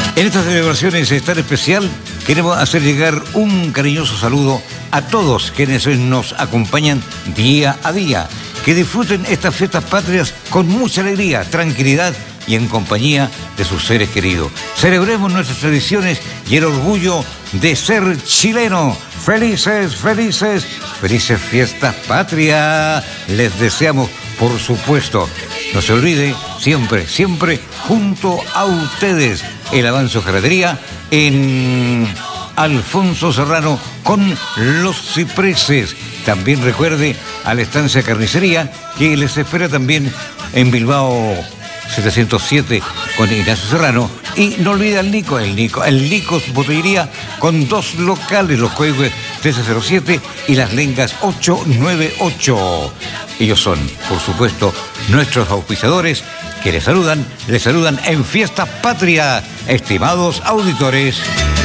En estas celebraciones tan especial queremos hacer llegar un cariñoso saludo a todos quienes nos acompañan día a día. Que disfruten estas fiestas patrias con mucha alegría, tranquilidad y en compañía de sus seres queridos. Celebremos nuestras tradiciones y el orgullo de ser chileno. ¡Felices, felices, felices fiestas patrias! Les deseamos, por supuesto. No se olvide, siempre, siempre, junto a ustedes, el Avanzo Gelatería en Alfonso Serrano con Los Cipreses. También recuerde a la Estancia Carnicería, que les espera también en Bilbao 707 con Ignacio Serrano. Y no olvide al Nico, el Nicos Botellería con 2 locales, los Coihues 1307 y Las Lengas 898. Ellos son, por supuesto, nuestros auspiciadores que les saludan en Fiestas Patria, estimados auditores.